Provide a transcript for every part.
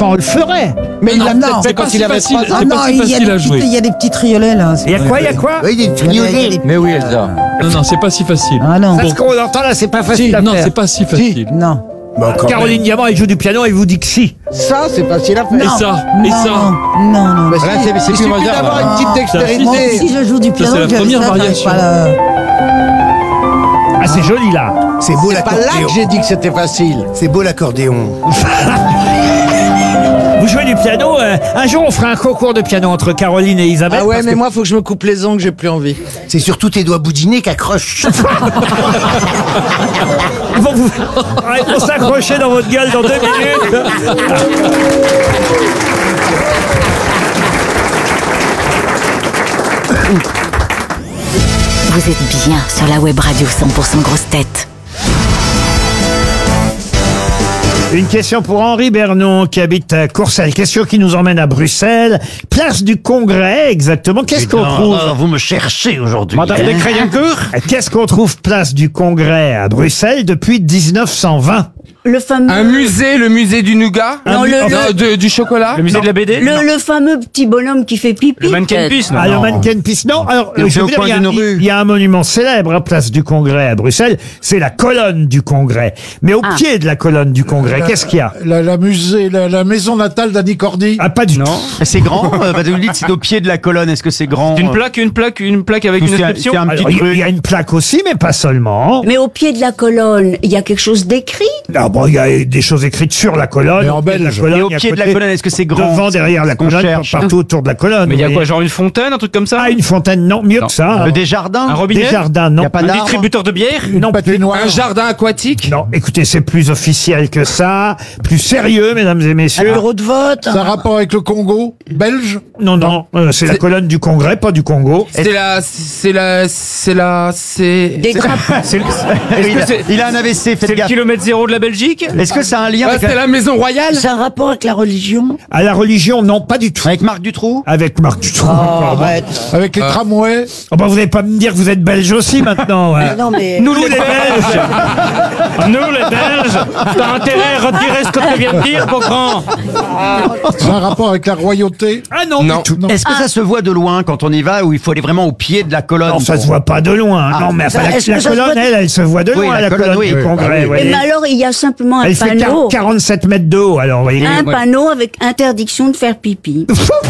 enfant le ferait. Mais il l'a non, peut-être fait c'est pas quand si il avait facile. 3 ans. C'est pas si facile à jouer. Il y a des petits triolets là. Il y a quoi, il y a quoi? Oui, des triolets. Mais oui, Elsa. Non, c'est pas si facile. Ah non. Parce qu'on entend là, c'est pas facile Si, à non, faire. c'est pas si facile. Non. Caroline Diamant, elle joue du piano et vous dit que si. Ça, c'est facile à faire. Et ça, et Non, ça. non. Bah, Là, c'est il plus suffit moderne. d'avoir une petite Moi dextérité. aussi, je joue du piano. c'est la je- première ça, j'arrive variation. pas à le- Ah, c'est joli là. C'est beau C'est pas là l'accordéon. que j'ai dit que c'était facile. C'est beau l'accordéon. Vous jouez du piano. Un jour, on fera un concours de piano entre Caroline et Isabelle. Ah ouais, parce mais que- moi, faut que je me coupe les ongles, j'ai plus envie. C'est surtout tes doigts boudinés qu'accrochent. Ils vont s'accrocher dans votre gueule dans 2 minutes. Vous êtes bien sur la web radio 100% grosses têtes. Une question pour Henri Bernon qui habite à Courcelles. Question qui nous emmène à Bruxelles. Place du Congrès, exactement. Qu'est-ce qu'on trouve? Vous me cherchez aujourd'hui. Madame de Crédincourt. Qu'est-ce qu'on trouve place du Congrès à Bruxelles depuis 1920? Le fameux, Le musée du nougat. Non, Du chocolat. Le musée de la BD. le fameux petit bonhomme qui fait pipi. Le mannequin pisse, non? Ah, le mannequin pisse, non. Alors, Il je fait veux au dire, coin d'une rue. il y a un monument célèbre à place du Congrès à Bruxelles. C'est la colonne du Congrès. Mais au pied de la colonne du Congrès, qu'est-ce qu'il y a? La maison natale d'Annie Cordy. Ah, pas du tout. C'est grand. Vous dites c'est au pied de la colonne. Est-ce que c'est grand? Une plaque avec Ou une c'est inscription. c'est un petit Alors, il truc. y a une plaque aussi, mais pas seulement. Mais au pied de la colonne, il y a quelque chose d'écrit. Ah bon, il y a des choses écrites sur la colonne. Mais en au pied de la belge. colonne, Et au et à pied de la côté, colonne, est-ce que c'est grand? devant, derrière la qu'on colonne, cherche. partout autour de la colonne. Mais il y a vous quoi, voyez. genre une fontaine, un truc comme ça? Ah, une fontaine, non, mieux que ça. Des jardins? Un robinet? Des jardins, non. Y a pas Un d'arbre? distributeur de bière? Non, Patinoire. Un jardin aquatique. non, écoutez, c'est plus officiel que ça, plus sérieux, mesdames et messieurs. Bureau de vote. Ça a rapport avec le Congo belge. Non, c'est la colonne du Congrès, pas du Congo. C'est Des drapeaux. Il a un AVC, C'est faites le gaffe. kilomètre zéro de la Belgique? Est-ce que ça a un lien avec, c'est la maison royale. C'est un rapport avec la religion. À la religion, non, pas du tout. avec Marc Dutroux? Avec Marc Dutroux. Avec les tramways. Oh, bah, vous n'allez pas me dire que vous êtes belge aussi maintenant. Hein. Non mais. Nous les Belges. Nous les Belges. T'as intérêt à retirer ce que tu viens de dire, mon grand. C'est un rapport avec la royauté. Ah non, Non. du tout. Est-ce que ça se voit de loin quand on y va ou il faut aller vraiment au pied de la colonne? Non, ça se voit pas de loin. Non, mais enfin, est-ce que la ça se colonne, voit- elle se voit de Oui, loin, la la colonne, colonne oui. du Congrès. Ah oui. vous Mais voyez. alors, il y a simplement un Elle fait panneau. 47 mètres de haut, alors, vous voyez. Un panneau avec interdiction de faire pipi.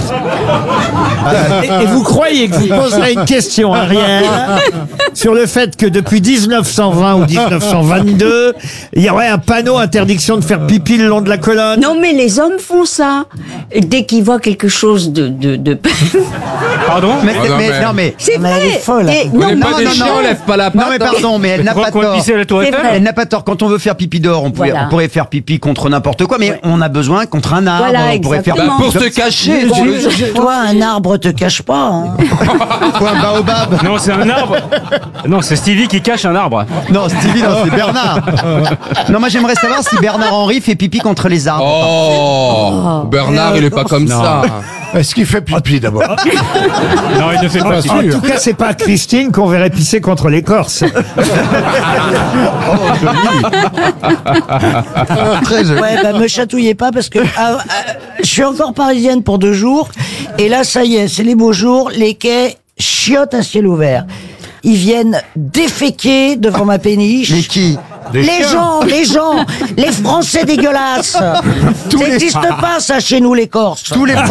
Et vous croyez que vous poserez une question, Ariel, sur le fait que depuis 1920 ou 1922, il y aurait un panneau interdiction de faire pipi le long de la colonne? Non, mais les hommes font ça. Dès qu'ils voient quelque chose de... Pardon? Mais, Oh, non, mais- mais- non mais C'est Mais vrai. elle est folle. Et- On non, n'est mais- pas des chiens, on lève pas la patte. non mais pardon, mais elle n'a pas Qu'on tort. pisser à la tour C'est Eiffel? vrai. Elle n'a pas tort. Quand on veut faire pipi dehors, on Voilà. pourrait faire pipi contre n'importe quoi, mais on a besoin contre un arbre. Voilà, on pourrait faire exactement. Pour se cacher. Toi, un arbre te cache pas. Hein. un baobab. Non, c'est un arbre. Non, c'est Stevie qui cache un arbre. Non, Stevie, non, c'est Bernard. Non, moi j'aimerais savoir si Bernard Henry fait pipi contre les arbres. Oh, Bernard, il est pas comme ça. Est-ce qu'il fait pipi d'abord? Non, il ne fait pas. En tout cas, c'est pas à Christine qu'on verrait pisser contre l'écorce. Très joli. Ouais, bah me chatouillez pas parce que je suis encore parisienne pour 2 jours et là ça y est, c'est les beaux jours, les quais chiotent à ciel ouvert. Ils viennent déféquer devant ma péniche. Mais qui? Les gens, les Français dégueulasses. Ça n'existe pas ça chez nous les Corses. Tous les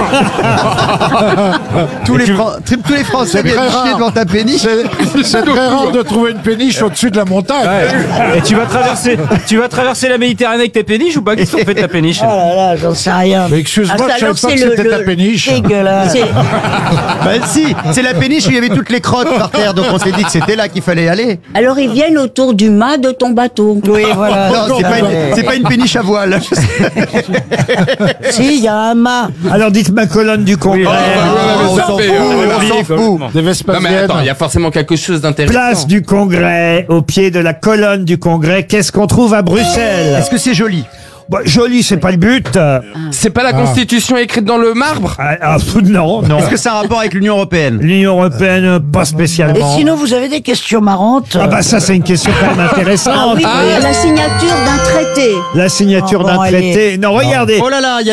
tous les Français viennent très chier rare. devant ta péniche. C'est très rare de trouver une péniche au-dessus de la montagne. Et tu vas traverser la Méditerranée avec ta péniche ou pas? Qu'est-ce qu'on fait de ta péniche? Oh là là, j'en sais rien. Mais excuse-moi, Ah, je alors, savais pas c'est que c'était ta péniche. Dégueulasse. C'est- Bah si, c'est la péniche où il y avait toutes les crottes par terre, donc on s'est dit que c'était là qu'il fallait aller. Alors, ils viennent autour du mât de ton bateau. Oui, voilà. Non, c'est pas une péniche à voile. Si, il y a un mât. Alors dites ma colonne du Congrès. On s'en fout, on s'en fout. Des Non Vespasiennes. mais attends, il y a forcément quelque chose d'intéressant. Place du Congrès, au pied de la colonne du Congrès. Qu'est-ce qu'on trouve à Bruxelles? Est-ce que c'est joli? Bon, joli, c'est pas le but. C'est pas la Constitution écrite dans le marbre? Non. Est-ce que ça a un rapport avec l'Union européenne? L'Union européenne, pas Et spécialement. sinon, vous avez des questions marrantes. Ah bah ça, c'est une question quand même intéressante. Ah oui, la signature d'un traité. La signature Ah bon, d'un allez. traité. Non, regardez. Oh là là, il y a